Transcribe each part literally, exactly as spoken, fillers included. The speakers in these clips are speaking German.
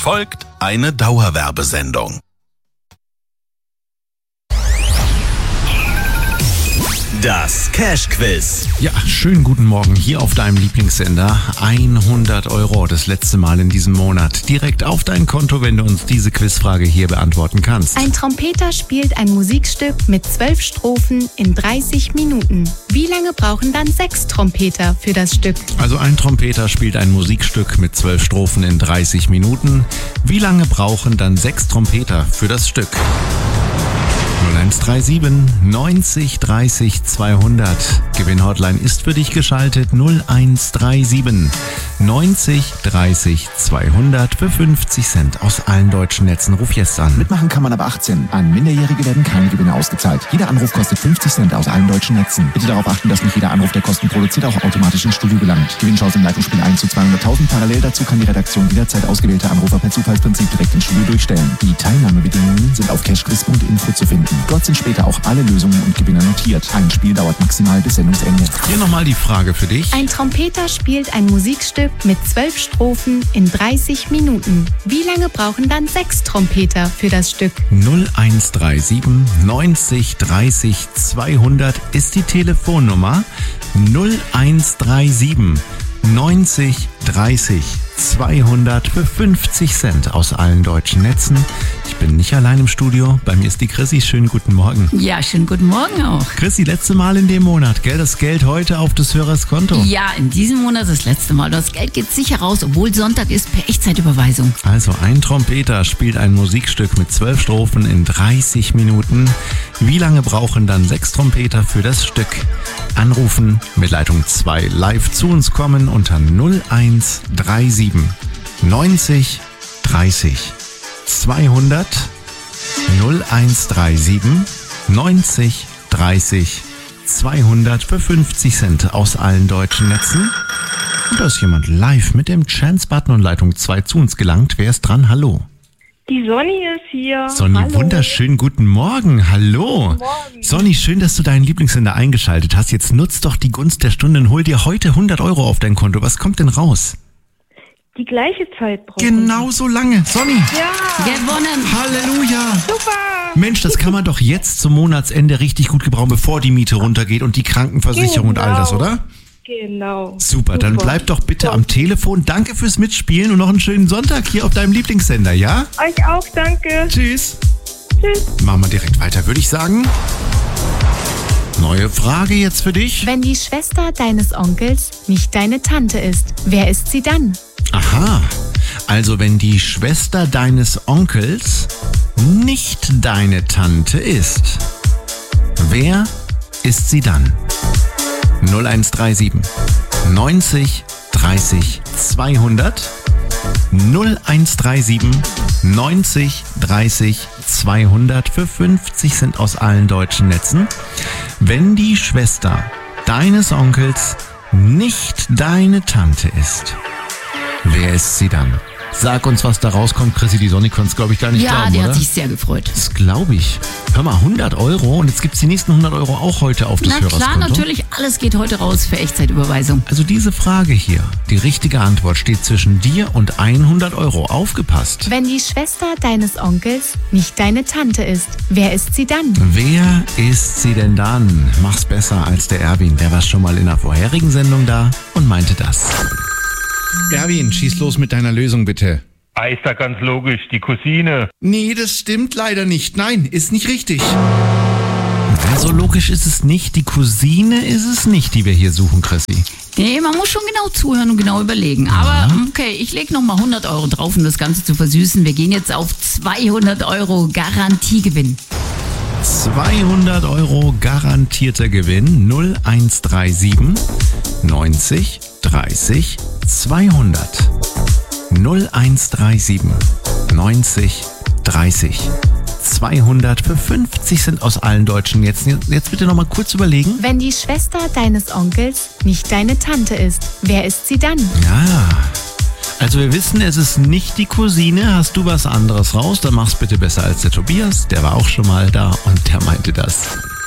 folgt eine Dauerwerbesendung. Das Cash-Quiz. Ja, schönen guten Morgen hier auf deinem Lieblingssender. hundert Euro, das letzte Mal in diesem Monat. Direkt auf dein Konto, wenn du uns diese Quizfrage hier beantworten kannst. Ein Trompeter spielt ein Musikstück mit zwölf Strophen in dreißig Minuten. Wie lange brauchen dann sechs Trompeter für das Stück? Also ein Trompeter spielt ein Musikstück mit zwölf Strophen in dreißig Minuten. Wie lange brauchen dann sechs Trompeter für das Stück? null eins drei sieben neunzig dreißig zweihundert. Gewinnhotline ist für dich geschaltet. null eins drei sieben neunzig dreißig zweihundert für fünfzig Cent aus allen deutschen Netzen. Ruf jetzt an. Mitmachen kann man ab achtzehn. An Minderjährige werden keine Gewinne ausgezahlt. Jeder Anruf kostet fünfzig Cent aus allen deutschen Netzen. Bitte darauf achten, dass nicht jeder Anruf, der Kosten produziert, auch automatisch ins Studio gelangt. Gewinnchance im Leitungsspiel eins zu zweihunderttausend. Parallel dazu kann die Redaktion jederzeit ausgewählte Anrufer per Zufallsprinzip direkt ins Studio durchstellen. Die Teilnahmebedingungen sind auf cashquiz punkt info zu finden. Dort sind später auch alle Lösungen und Gewinner notiert. Ein Spiel dauert maximal bis Sendungsende. Hier nochmal die Frage für dich. Ein Trompeter spielt ein Musikstück mit zwölf Strophen in dreißig Minuten. Wie lange brauchen dann sechs Trompeter für das Stück? null eins drei sieben neunzig dreißig zweihundert ist die Telefonnummer. null eins drei sieben neunzig dreißig zweihundert für fünfzig Cent aus allen deutschen Netzen. Ich bin nicht allein im Studio. Bei mir ist die Chrissy. Schönen guten Morgen. Ja, schönen guten Morgen auch. Chrissy, letzte Mal in dem Monat, gell? Das Geld heute auf des Hörers Konto. Ja, in diesem Monat das letzte Mal. Das Geld geht sicher raus, obwohl Sonntag ist, per Echtzeitüberweisung. Also ein Trompeter spielt ein Musikstück mit zwölf Strophen in dreißig Minuten. Wie lange brauchen dann sechs Trompeter für das Stück? Anrufen, mit Leitung zwei live zu uns kommen unter null eins drei sieben neunzig dreißig zweihundert. null eins drei sieben neunzig dreißig zweihundert für fünfzig Cent aus allen deutschen Netzen. Und da ist jemand live mit dem Chance-Button und Leitung zwei zu uns gelangt. Wer ist dran? Hallo. Die Sonny ist hier. Sonny, Hallo. wunderschönen guten Morgen. Hallo. Guten Morgen. Sonny, schön, dass du deinen Lieblingssender eingeschaltet hast. Jetzt nutzt doch die Gunst der Stunde und hol dir heute hundert Euro auf dein Konto. Was kommt denn raus? Die gleiche Zeit brauchen. Genau so lange. Sonny. Ja. Gewonnen. Halleluja. Super. Mensch, das kann man doch jetzt zum Monatsende richtig gut gebrauchen, bevor die Miete runtergeht und die Krankenversicherung und all das, Genau. oder? Genau. Super, dann bleib doch bitte am Telefon. Danke fürs Mitspielen und noch einen schönen Sonntag hier auf deinem Lieblingssender, ja? Euch auch, danke. Tschüss. Tschüss. Machen wir direkt weiter, würde ich sagen. Neue Frage jetzt für dich. Wenn die Schwester deines Onkels nicht deine Tante ist, wer ist sie dann? Aha, also wenn die Schwester deines Onkels nicht deine Tante ist, wer ist sie dann? null eins drei sieben neunzig dreißig zweihundert. null eins drei sieben neunzig dreißig zweihundert für fünfzig Cent aus allen deutschen Netzen. Wenn die Schwester deines Onkels nicht deine Tante ist, wer ist sie dann? Sag uns, was da rauskommt. Chrissy, die Sonny konnte es, glaube ich, gar nicht Ja, glauben, die oder? hat sich sehr gefreut. Das glaube ich. Hör mal, hundert Euro und jetzt gibt es die nächsten hundert Euro auch heute auf das Na klar, Hörerskonto. natürlich, alles geht heute raus für Echtzeitüberweisung. Also diese Frage hier, die richtige Antwort steht zwischen dir und hundert Euro. Aufgepasst. Wenn die Schwester deines Onkels nicht deine Tante ist, wer ist sie dann? Wer ist sie denn dann? Mach's besser als der Erwin. Der war schon mal in der vorherigen Sendung da und meinte das. Erwin, schieß los mit deiner Lösung bitte. Ah, ist da ganz logisch, die Cousine. Nee, das stimmt leider nicht. Nein, ist nicht richtig. Ja, so logisch ist es nicht. Die Cousine ist es nicht, die wir hier suchen, Chrissy. Nee, man muss schon genau zuhören und genau überlegen. Aber okay, ich lege nochmal hundert Euro drauf, um das Ganze zu versüßen. Wir gehen jetzt auf zweihundert Euro Garantiegewinn. zweihundert Euro garantierter Gewinn. null eins drei sieben neunzig dreißig zweihundert. null eins drei sieben neunzig dreißig zweihundert für fünfzig Cent aus allen deutschen Netzen. Jetzt, jetzt bitte nochmal kurz überlegen. Wenn die Schwester deines Onkels nicht deine Tante ist, wer ist sie dann? Ja, also wir wissen, es ist nicht die Cousine. Hast du was anderes raus, dann mach's bitte besser als der Tobias. Der war auch schon mal da und der meinte das.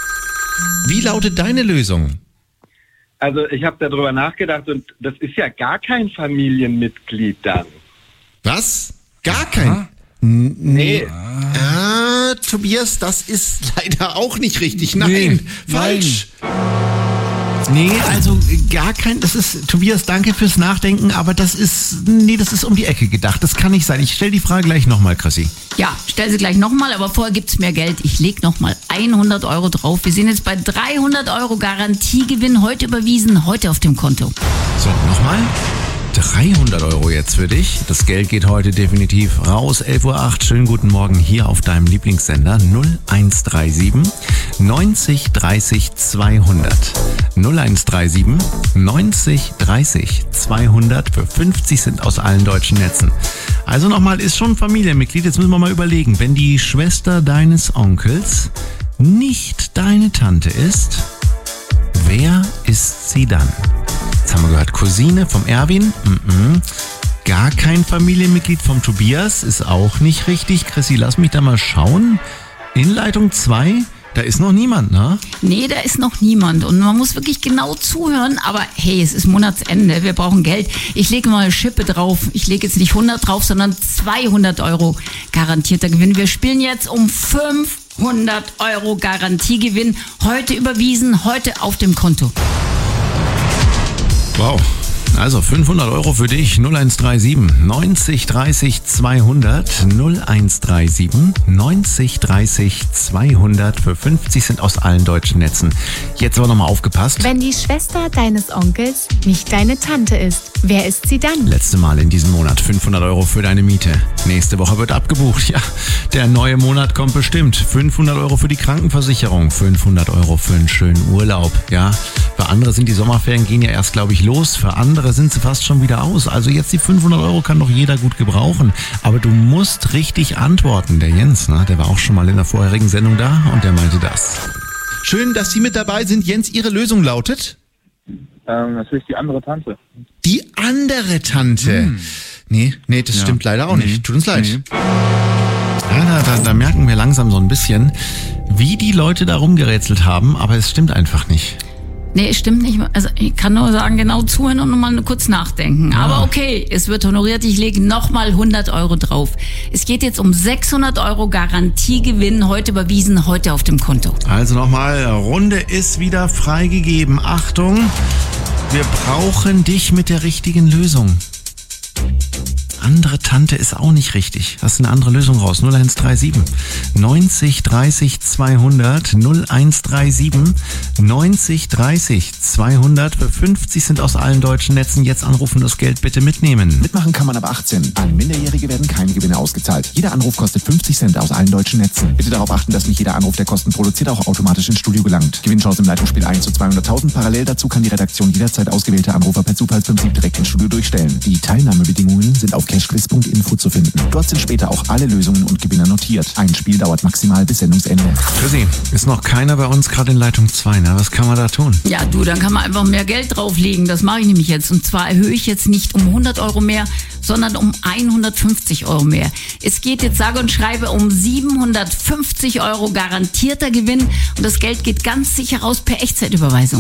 Wie lautet deine Lösung? Also ich habe darüber nachgedacht und das ist ja gar kein Familienmitglied dann. Was? Gar kein. N- nee. Ah, Tobias, das ist leider auch nicht richtig. Nein, Nee, falsch. Nee, also gar kein, das ist, Tobias, danke fürs Nachdenken, aber das ist, nee, das ist um die Ecke gedacht. Das kann nicht sein. Ich stelle die Frage gleich nochmal, Chrissy. Ja, stell sie gleich nochmal, aber vorher gibt's mehr Geld. Ich leg nochmal hundert Euro drauf. Wir sind jetzt bei dreihundert Euro Garantiegewinn, heute überwiesen, heute auf dem Konto. So, nochmal. dreihundert Euro jetzt für dich. Das Geld geht heute definitiv raus. elf Uhr acht. Schönen guten Morgen hier auf deinem Lieblingssender null eins drei sieben neunzig dreißig zweihundert. null eins drei sieben neunzig dreißig zweihundert für fünfzig sind aus allen deutschen Netzen. Also nochmal, ist schon ein Familienmitglied. Jetzt müssen wir mal überlegen, wenn die Schwester deines Onkels nicht deine Tante ist, wer ist sie dann? Jetzt haben wir gehört, Cousine vom Erwin, mm-mm. Gar kein Familienmitglied vom Tobias, ist auch nicht richtig. Chrissy, lass mich da mal schauen. In Leitung zwei, da ist noch niemand, ne? Nee, da ist noch niemand und man muss wirklich genau zuhören, aber hey, es ist Monatsende, wir brauchen Geld. Ich lege mal eine Schippe drauf. Ich lege jetzt nicht hundert drauf, sondern zweihundert Euro garantierter Gewinn. Wir spielen jetzt um fünfhundert Euro Garantiegewinn. Heute überwiesen, heute auf dem Konto. Wow. Also fünfhundert Euro für dich, null eins drei sieben neunzig dreißig zweihundert, null eins drei sieben neunzig dreißig zweihundert für fünfzig sind aus allen deutschen Netzen. Jetzt aber nochmal aufgepasst. Wenn die Schwester deines Onkels nicht deine Tante ist, wer ist sie dann? Letzte Mal in diesem Monat fünfhundert Euro für deine Miete. Nächste Woche wird abgebucht. Ja, der neue Monat kommt bestimmt. fünfhundert Euro für die Krankenversicherung, fünfhundert Euro für einen schönen Urlaub. Ja, für andere sind die Sommerferien gehen ja erst, glaube ich, los. Für andere sind sie fast schon wieder aus. Also jetzt die fünfhundert Euro kann doch jeder gut gebrauchen. Aber du musst richtig antworten. Der Jens, ne, der war auch schon mal in der vorherigen Sendung da und der meinte das. Schön, dass Sie mit dabei sind. Jens, Ihre Lösung lautet? Ähm, natürlich die andere Tante. Die andere Tante. Hm. Nee, nee, das ja. stimmt leider auch nee. nicht. Tut uns leid. Nee. Ja, da, da, da merken wir langsam so ein bisschen, wie die Leute da rumgerätselt haben, aber es stimmt einfach nicht. Nee, stimmt nicht. Also ich kann nur sagen, genau zuhören und nochmal kurz nachdenken. Ja. Aber okay, es wird honoriert. Ich lege nochmal hundert Euro drauf. Es geht jetzt um sechshundert Euro Garantiegewinn. Heute überwiesen, heute auf dem Konto. Also nochmal, Runde ist wieder freigegeben. Achtung, wir brauchen dich mit der richtigen Lösung. Andere Tante ist auch nicht richtig. Hast du eine andere Lösung raus? null eins drei sieben neunzig dreißig zweihundert, null eins drei sieben neunzig dreißig zweihundert für fünfzig sind aus allen deutschen Netzen. Jetzt anrufen, das Geld bitte mitnehmen. Mitmachen kann man ab achtzehn. An Minderjährige werden keine Gewinne ausgezahlt. Jeder Anruf kostet fünfzig Cent aus allen deutschen Netzen. Bitte darauf achten, dass nicht jeder Anruf, der Kosten produziert, auch automatisch ins Studio gelangt. Gewinnchance im Leitungsspiel eins zu zweihunderttausend. Parallel dazu kann die Redaktion jederzeit ausgewählte Anrufer per Zufallsprinzip direkt ins Studio durchstellen. Die Teilnahmebedingungen sind auf cashquiz punkt info zu finden. Dort sind später auch alle Lösungen und Gewinner notiert. Ein Spiel dauert maximal bis Sendungsende. Chrissy, ist noch keiner bei uns gerade in Leitung zwei, ne? Was kann man da tun? Ja, du, dann kann man einfach mehr Geld drauflegen. Das mache ich nämlich jetzt. Und zwar erhöhe ich jetzt nicht um hundert Euro mehr, sondern um hundertfünfzig Euro mehr. Es geht jetzt sage und schreibe um siebenhundertfünfzig Euro garantierter Gewinn. Und das Geld geht ganz sicher raus per Echtzeitüberweisung.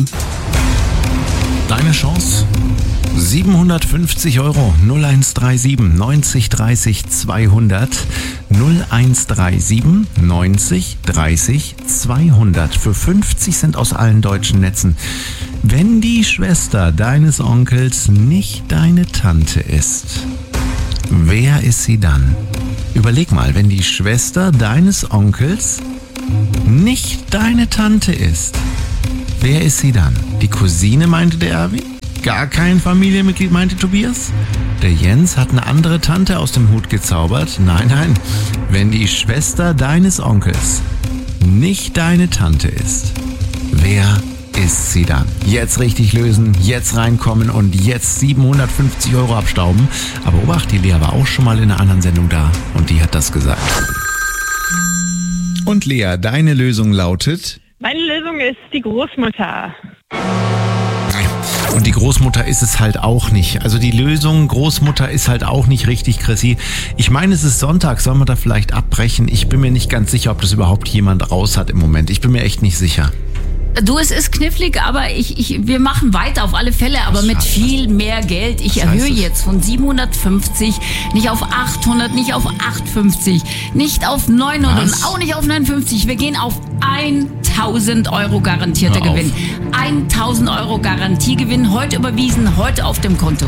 Deine Chance? siebenhundertfünfzig Euro, null eins drei sieben neunzig dreißig zweihundert, null eins drei sieben neunzig dreißig zweihundert für fünfzig sind aus allen deutschen Netzen. Wenn die Schwester deines Onkels nicht deine Tante ist, wer ist sie dann? Überleg mal, wenn die Schwester deines Onkels nicht deine Tante ist, wer ist sie dann? Die Cousine, meinte der Erwin? Gar kein Familienmitglied, meinte Tobias? Der Jens hat eine andere Tante aus dem Hut gezaubert? Nein, nein. Wenn die Schwester deines Onkels nicht deine Tante ist, wer ist sie dann? Jetzt richtig lösen, jetzt reinkommen und jetzt siebenhundertfünfzig Euro abstauben. Aber obacht, die Lea war auch schon mal in einer anderen Sendung da und die hat das gesagt. Und Lea, deine Lösung lautet? Meine Lösung ist die Großmutter. Und die Großmutter ist es halt auch nicht. Also die Lösung Großmutter ist halt auch nicht richtig, Chrissy. Ich meine, es ist Sonntag, sollen wir da vielleicht abbrechen? Ich bin mir nicht ganz sicher, ob das überhaupt jemand raus hat im Moment. Ich bin mir echt nicht sicher. Du, es ist knifflig, aber ich, ich, wir machen weiter auf alle Fälle, aber mit viel mehr Geld. Ich erhöhe jetzt von siebenhundertfünfzig nicht auf achthundert, nicht auf achthundertfünfzig, nicht auf neunhundert, Was? auch nicht auf neunundfünfzig. Wir gehen auf tausend Euro garantierter Hör auf. Gewinn. tausend Euro Garantiegewinn, heute überwiesen, heute auf dem Konto.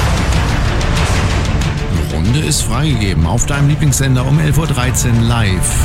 Die Runde ist freigegeben auf deinem Lieblingssender um elf Uhr dreizehn live.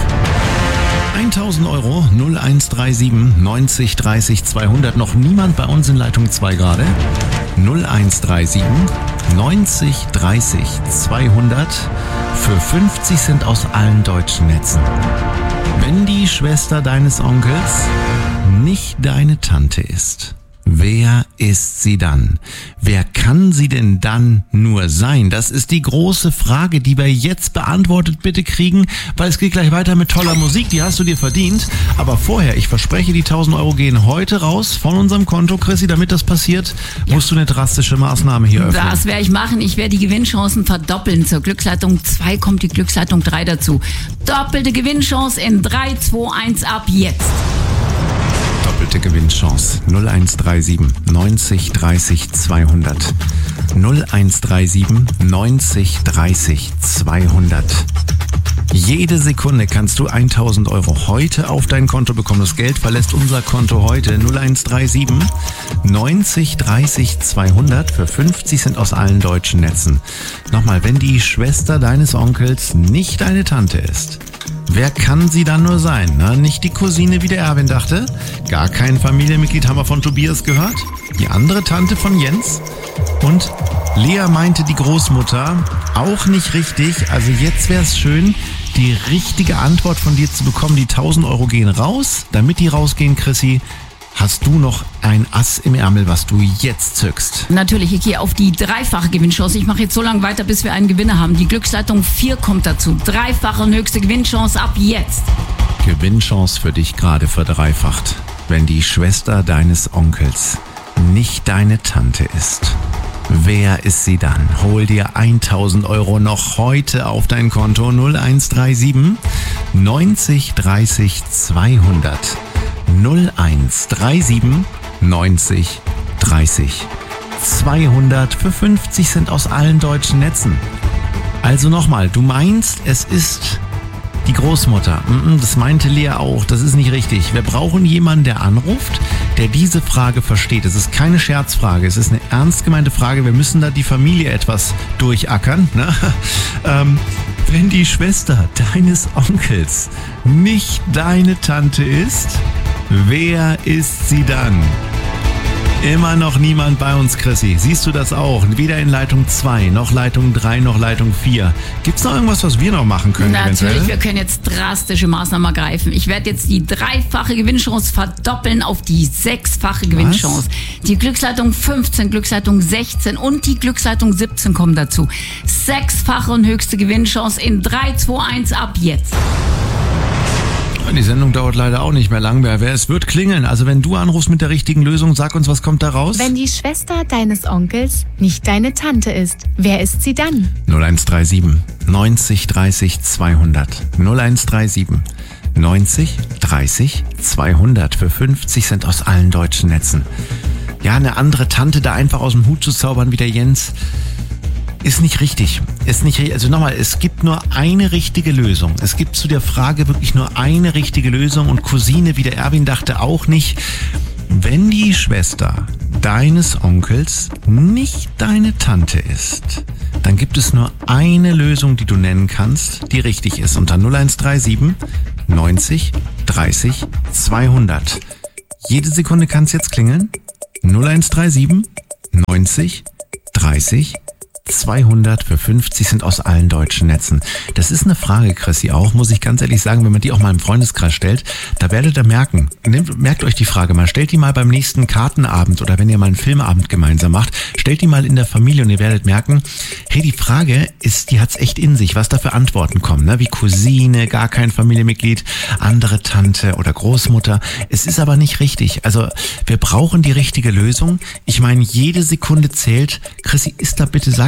tausend Euro, null eins drei sieben neunzig dreißig zweihundert. Noch niemand bei uns in Leitung zwei gerade. null eins drei sieben neunzig dreißig zweihundert. Für fünfzig Cent aus allen deutschen Netzen. Wenn die Schwester deines Onkels nicht deine Tante ist, wer ist sie dann? Wer kann sie denn dann nur sein? Das ist die große Frage, die wir jetzt beantwortet bitte kriegen, weil es geht gleich weiter mit toller Musik, die hast du dir verdient. Aber vorher, ich verspreche, die tausend Euro gehen heute raus von unserem Konto. Chrissy, damit das passiert, Ja. musst du eine drastische Maßnahme hier öffnen. Das werde ich machen. Ich werde die Gewinnchancen verdoppeln. Zur Glücksleitung zwei kommt die Glücksleitung drei dazu. Doppelte Gewinnchance in drei, zwei, eins ab jetzt. Doppelte Gewinnchance. null eins drei sieben neunzig dreißig zweihundert. null eins drei sieben neunzig dreißig zweihundert. Jede Sekunde kannst du tausend Euro heute auf dein Konto bekommen. Das Geld verlässt unser Konto heute. null eins drei sieben neunzig dreißig zweihundert für fünfzig Cent aus allen deutschen Netzen. Nochmal, wenn die Schwester deines Onkels nicht deine Tante ist, wer kann sie dann nur sein? Na, nicht die Cousine, wie der Erwin dachte. Gar kein Familienmitglied, haben wir von Tobias gehört. Die andere Tante von Jens. Und Lea meinte die Großmutter. Auch nicht richtig. Also jetzt wäre es schön, die richtige Antwort von dir zu bekommen. Die tausend Euro gehen raus. Damit die rausgehen, Chrissy, hast du noch ein Ass im Ärmel, was du jetzt zückst. Natürlich, ich gehe auf die dreifache Gewinnchance. Ich mache jetzt so lange weiter, bis wir einen Gewinner haben. Die Glücksleitung vier kommt dazu. Dreifache und höchste Gewinnchance ab jetzt. Gewinnchance für dich gerade verdreifacht. Wenn die Schwester deines Onkels nicht deine Tante ist, wer ist sie dann? Hol dir tausend Euro noch heute auf dein Konto. null eins drei sieben neunzig dreißig zweihundert. null eins drei sieben neunzig dreißig zweihundert für fünfzig Cent aus allen deutschen Netzen. Also nochmal, du meinst, es ist die Großmutter. Das meinte Lea auch, das ist nicht richtig. Wir brauchen jemanden, der anruft, der diese Frage versteht. Es ist keine Scherzfrage, es ist eine ernst gemeinte Frage. Wir müssen da die Familie etwas durchackern. Ne? Ähm, wenn die Schwester deines Onkels nicht deine Tante ist, wer ist sie dann? Immer noch niemand bei uns, Chrissy. Siehst du das auch? Weder in Leitung zwei, noch Leitung drei, noch Leitung vier. Gibt's noch irgendwas, was wir noch machen können? Natürlich, eventuell? wir können jetzt drastische Maßnahmen ergreifen. Ich werde jetzt die dreifache Gewinnchance verdoppeln auf die sechsfache Gewinnchance. Die Glücksleitung fünfzehn, Glücksleitung sechzehn und die Glücksleitung siebzehn kommen dazu. Sechsfache und höchste Gewinnchance in drei, zwei, eins ab jetzt. Die Sendung dauert leider auch nicht mehr lang mehr. Es wird klingeln. Also wenn du anrufst mit der richtigen Lösung, sag uns, was kommt da raus? Wenn die Schwester deines Onkels nicht deine Tante ist, wer ist sie dann? null eins drei sieben neunzig dreißig zweihundert. null eins drei sieben neunzig dreißig zweihundert für fünfzig Cent aus allen deutschen Netzen. Ja, eine andere Tante da einfach aus dem Hut zu zaubern wie der Jens, ist nicht richtig. Ist nicht richtig. Also nochmal, es gibt nur eine richtige Lösung. Es gibt zu der Frage wirklich nur eine richtige Lösung und Cousine, wie der Erwin dachte, auch nicht. Wenn die Schwester deines Onkels nicht deine Tante ist, dann gibt es nur eine Lösung, die du nennen kannst, die richtig ist. Unter null eins drei sieben neunzig dreißig zweihundert. Jede Sekunde kann es jetzt klingeln. null eins drei sieben neunzig dreißig zweihundert für fünfzig Cent aus allen deutschen Netzen. Das ist eine Frage, Chrissy, auch, muss ich ganz ehrlich sagen, wenn man die auch mal im Freundeskreis stellt, da werdet ihr merken, nehmt, merkt euch die Frage mal, stellt die mal beim nächsten Kartenabend oder wenn ihr mal einen Filmabend gemeinsam macht, stellt die mal in der Familie und ihr werdet merken, hey, die Frage ist, die hat's echt in sich, was da für Antworten kommen, ne? Wie Cousine, gar kein Familienmitglied, andere Tante oder Großmutter. Es ist aber nicht richtig. Also wir brauchen die richtige Lösung. Ich meine, jede Sekunde zählt. Chrissy, ist da bitte, sag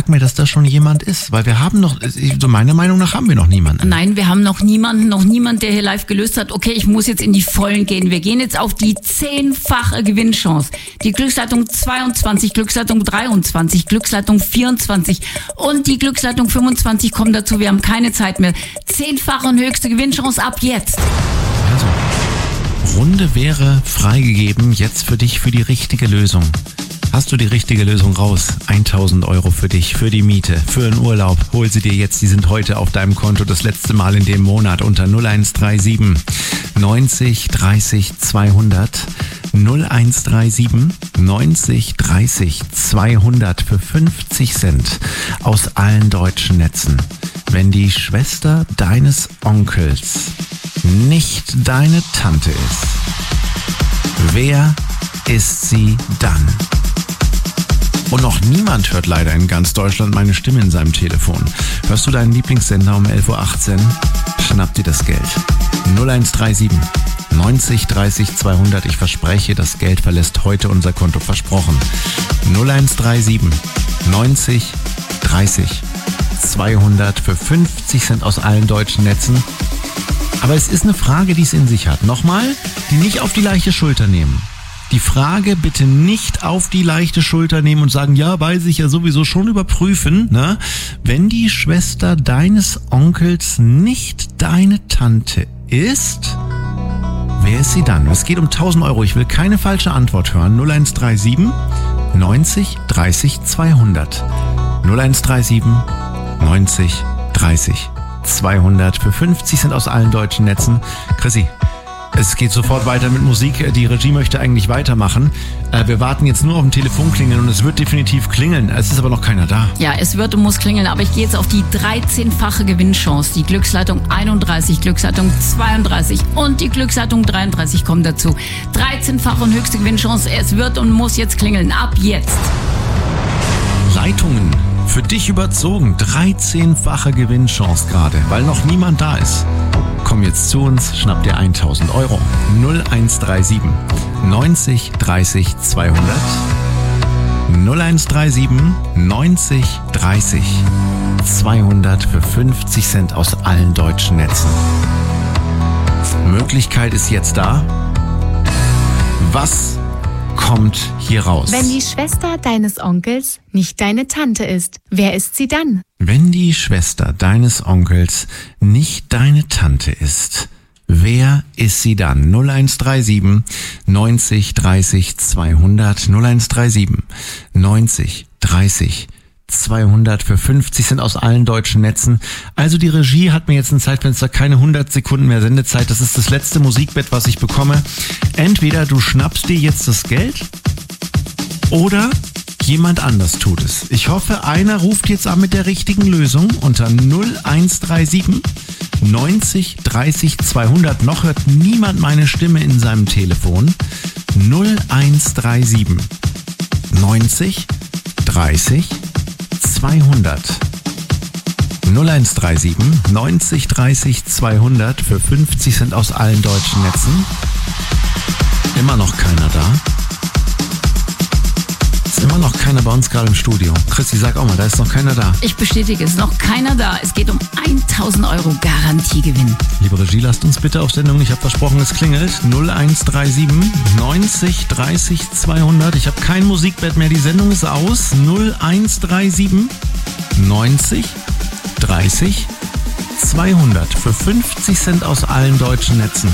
sag mir, dass da schon jemand ist, weil wir haben noch, so meiner Meinung nach haben wir noch niemanden. Nein, wir haben noch niemanden, noch niemand, der hier live gelöst hat, okay, ich muss jetzt in die Vollen gehen. Wir gehen jetzt auf die zehnfache Gewinnchance. Die Glücksleitung zweiundzwanzig, Glücksleitung dreiundzwanzig, Glücksleitung vierundzwanzig und die Glücksleitung fünfundzwanzig kommen dazu. Wir haben keine Zeit mehr. Zehnfache und höchste Gewinnchance ab jetzt. Also, Runde wäre freigegeben jetzt für dich für die richtige Lösung. Hast du die richtige Lösung raus? tausend Euro für dich, für die Miete, für einen Urlaub. Hol sie dir jetzt, die sind heute auf deinem Konto das letzte Mal in dem Monat unter null eins drei sieben neunzig dreißig zweihundert. null eins drei sieben neunzig dreißig zweihundert für fünfzig Cent aus allen deutschen Netzen. Wenn die Schwester deines Onkels nicht deine Tante ist, wer ist sie dann? Und noch niemand hört leider in ganz Deutschland meine Stimme in seinem Telefon. Hörst du deinen Lieblingssender um elf Uhr achtzehn? Schnapp dir das Geld. null eins drei sieben neunzig dreißig zweihundert. Ich verspreche, das Geld verlässt heute unser Konto. Versprochen. null eins drei sieben neunzig dreißig zweihundert für fünfzig Cent aus allen deutschen Netzen. Aber es ist eine Frage, die es in sich hat. Nochmal, die nicht auf die leichte Schulter nehmen. Die Frage bitte nicht auf die leichte Schulter nehmen und sagen, ja, weiß ich ja sowieso schon, überprüfen. Ne? Wenn die Schwester deines Onkels nicht deine Tante ist, wer ist sie dann? Es geht um tausend Euro. Ich will keine falsche Antwort hören. null eins drei sieben neunzig dreißig zweihundert. null eins drei sieben neunzig dreißig zweihundert für fünfzig Cent aus allen deutschen Netzen. Chrissy, es geht sofort weiter mit Musik. Die Regie möchte eigentlich weitermachen. Wir warten jetzt nur auf ein Telefonklingeln und es wird definitiv klingeln. Es ist aber noch keiner da. Ja, es wird und muss klingeln, aber ich gehe jetzt auf die dreizehnfache Gewinnchance. Die Glücksleitung einunddreißig, Glücksleitung zweiunddreißig und die Glücksleitung dreiunddreißig kommen dazu. dreizehnfache und höchste Gewinnchance. Es wird und muss jetzt klingeln. Ab jetzt. Leitungen für dich überzogen. dreizehnfache Gewinnchance gerade, weil noch niemand da ist. Komm jetzt zu uns, schnapp dir tausend Euro. null eins drei sieben neunzig dreißig zweihundert. null eins drei sieben neunzig dreißig zweihundert für fünfzig Cent aus allen deutschen Netzen. Möglichkeit ist jetzt da. Was kommt hier raus? Wenn die Schwester deines Onkels nicht deine Tante ist, wer ist sie dann? Wenn die Schwester deines Onkels nicht deine Tante ist, wer ist sie dann? null eins drei sieben neunzig dreißig zweihundert. null eins drei sieben neunzig dreißig zweihundert für fünfzig Cent aus allen deutschen Netzen. Also die Regie hat mir jetzt ein Zeitfenster, keine hundert Sekunden mehr Sendezeit. Das ist das letzte Musikbett, was ich bekomme. Entweder du schnappst dir jetzt das Geld oder jemand anders tut es. Ich hoffe, einer ruft jetzt an mit der richtigen Lösung unter null eins drei sieben neunzig dreißig zweihundert. Noch hört niemand meine Stimme in seinem Telefon. null eins drei sieben neunzig dreißig zweihundert. null eins drei sieben neunzig dreißig zweihundert für fünfzig Cent aus allen deutschen Netzen. Immer noch keiner da. Ist immer noch keiner bei uns gerade im Studio. Christi, sag auch mal, da ist noch keiner da. Ich bestätige, es ist noch keiner da. Es geht um tausend Euro Garantiegewinn. Liebe Regie, lasst uns bitte auf Sendung. Ich habe versprochen, es klingelt. null eins drei sieben neunzig dreißig zweihundert. Ich habe kein Musikbett mehr. Die Sendung ist aus. null eins drei sieben neunzig dreißig zweihundert für fünfzig Cent aus allen deutschen Netzen.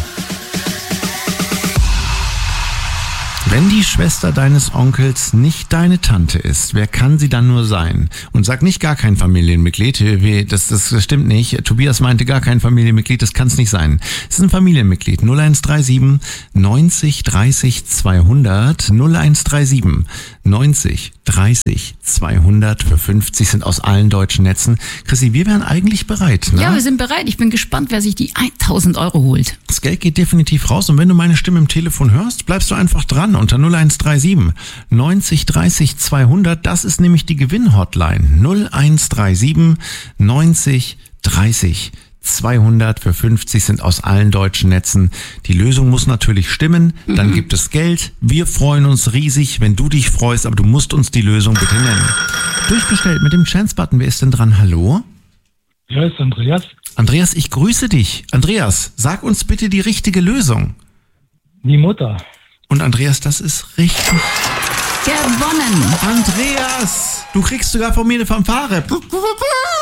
Wenn die Schwester deines Onkels nicht deine Tante ist, wer kann sie dann nur sein? Und sag nicht gar kein Familienmitglied, das, das, das stimmt nicht. Tobias meinte gar kein Familienmitglied, das kann es nicht sein. Es ist ein Familienmitglied. null eins drei sieben neunzig dreißig zweihundert. null eins drei sieben neunzig dreißig zweihundert für fünfzig sind aus allen deutschen Netzen. Chrissy, wir wären eigentlich bereit, ne? Ja, wir sind bereit. Ich bin gespannt, wer sich die tausend Euro holt. Das Geld geht definitiv raus und wenn du meine Stimme im Telefon hörst, bleibst du einfach dran unter null eins drei sieben neunzig dreißig zweihundert. Das ist nämlich die Gewinn-Hotline. null eins drei sieben neunzig dreißig zweihundert für fünfzig sind aus allen deutschen Netzen. Die Lösung muss natürlich stimmen, dann gibt es Geld. Wir freuen uns riesig, wenn du dich freust, aber du musst uns die Lösung bitte nennen. Durchgestellt mit dem Chance-Button. Wer ist denn dran? Hallo? Ja, ist Andreas. Andreas, ich grüße dich. Andreas, sag uns bitte die richtige Lösung. Die Mutter. Und Andreas, das ist richtig. Gewonnen. Andreas, du kriegst sogar von mir eine Fanfare.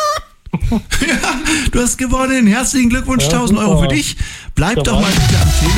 Ja, du hast gewonnen. Herzlichen Glückwunsch, Ja, tausend Euro für super. dich. Bleib Da doch war mal ich. bitte am Telefon.